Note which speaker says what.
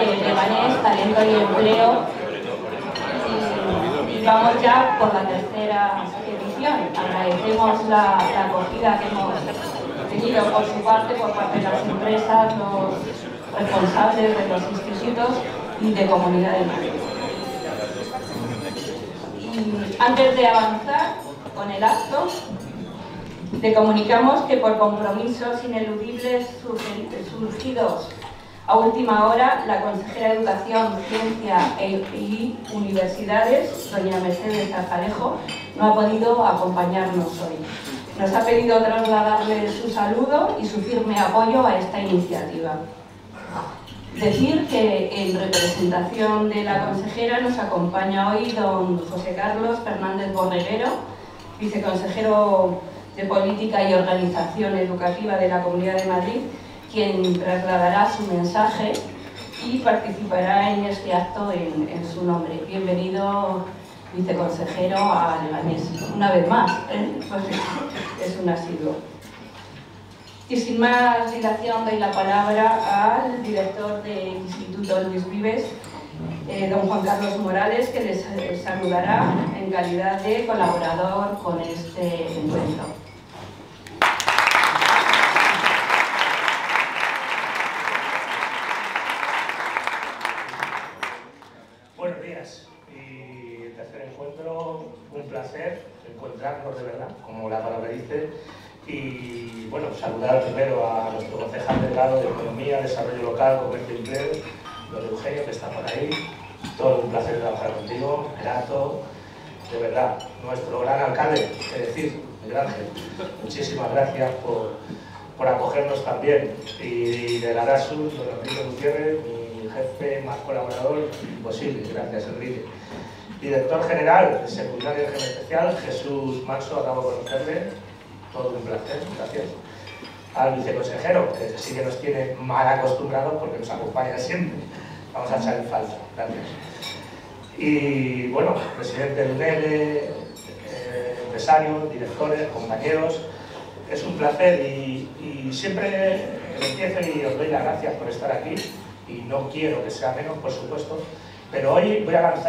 Speaker 1: Leganés, Talento y Empleo, y vamos ya por la tercera edición. Agradecemos la acogida que hemos tenido por su parte, por parte de las empresas, los responsables de los institutos y de Comunidad de Madrid. Y antes de avanzar con el acto, le comunicamos que por compromisos ineludibles surgidos a última hora, la consejera de Educación, Ciencia y Universidades, doña Mercedes Zacarejo, no ha podido acompañarnos hoy. Nos ha pedido trasladarle su saludo y su firme apoyo a esta iniciativa. Decir que en representación de la consejera nos acompaña hoy don José Carlos Fernández Borreguero, viceconsejero de Política y Organización Educativa de la Comunidad de Madrid, quien trasladará su mensaje y participará en este acto en su nombre. Bienvenido, viceconsejero, a Leganés. Una vez más, pues es un asiduo. Y sin más dilación doy la palabra al director del Instituto Luis Vives, don Juan Carlos Morales, que les saludará en calidad de colaborador con este encuentro.
Speaker 2: Buenos días y tercer encuentro, un placer encontrarnos de verdad, como la palabra dice, y bueno, saludar primero a nuestro concejal delegado de Economía, Desarrollo Local, Comercio y Empleo, don Eugenio, que está por ahí. Todo un placer trabajar contigo, Erato, de verdad, nuestro gran alcalde, es decir, Miguel Ángel, muchísimas gracias por acogernos también, y de la DASUS, don Enrique Gutiérrez, mi jefe, más colaborador, imposible, gracias Enrique. Director general de Seguridad y Régimen Especial, Jesús Manso, acabo de conocerle, todo un placer, gracias. Al viceconsejero, que sí que nos tiene mal acostumbrados porque nos acompaña siempre, vamos a echar en falta, gracias. Y bueno, presidente del UNELE, empresarios, directores, compañeros, es un placer y siempre empiezo y os doy las gracias por estar aquí y no quiero que sea menos, por supuesto, pero hoy voy a lanzar